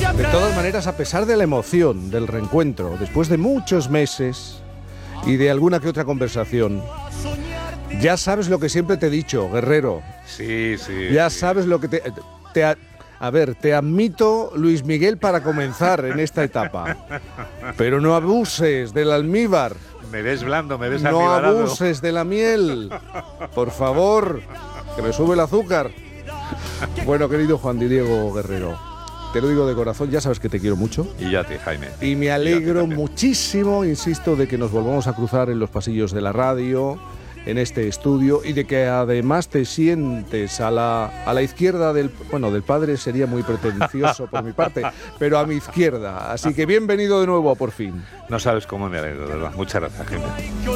De todas maneras, a pesar de la emoción del reencuentro, después de muchos meses y de alguna que otra conversación, ya sabes lo que siempre te he dicho, Guerrero. Sí. Ya sabes lo que te admito, Luis Miguel, para comenzar en esta etapa. Pero no abuses del almíbar. Me ves blando, me ves No almibarado. abuses de la miel. Por favor, que me sube el azúcar. Bueno, querido Juan Diego Guerrero, te lo digo de corazón, ya sabes que te quiero mucho. Y yo a ti, Jaime. Y me alegro muchísimo, insisto, de que nos volvamos a cruzar en los pasillos de la radio, en este estudio, y de que además te sientes a la izquierda del padre sería muy pretencioso por mi parte, pero a mi izquierda. Así que bienvenido de nuevo a Por Fin. No sabes cómo me alegro, de verdad. Muchas gracias, Jaime.